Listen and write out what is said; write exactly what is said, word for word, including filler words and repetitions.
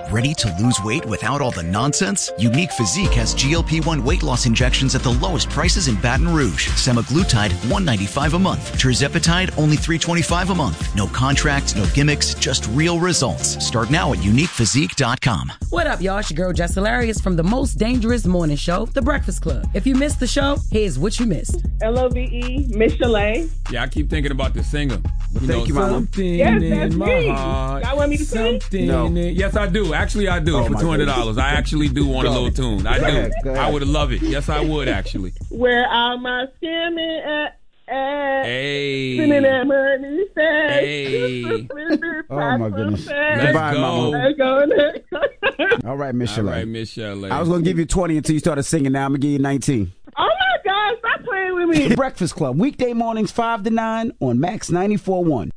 Ready to lose weight without all the nonsense? Unique Physique has G L P one weight loss injections at the lowest prices in Baton Rouge. Semaglutide, one hundred ninety-five dollars a month. Tirzepatide, only three hundred twenty-five dollars a month. No contracts, no gimmicks, just real results. Start now at unique physique dot com. What up, y'all? It's your girl, Jess Hilarious from the most dangerous morning show, The Breakfast Club. If you missed the show, here's what you missed. L O V E, Miss Chalet. Yeah, I keep thinking about the singer. Well, you thank know, you, Mama. something Yes, in that's my me. heart. Y'all want me to sing? Something No. in- Yes, I do. Actually, I do. Oh, for my two hundred dollars. goodness. I actually do want a little tune. I Go do. ahead, go ahead. I would love it. Yes, I would, actually. Where are my skimming at? at Hey. Spinning that money fast. Hey. Oh, my goodness. Let's Goodbye, go. Mama. Let's go. All right, Miss All Chalet. right, Miss Chalet. I was going to give you twenty until you started singing. Now I'm going to give you nineteen. Oh, my God. Stop playing with me. The Breakfast Club, weekday mornings five to nine on Max ninety-four point one.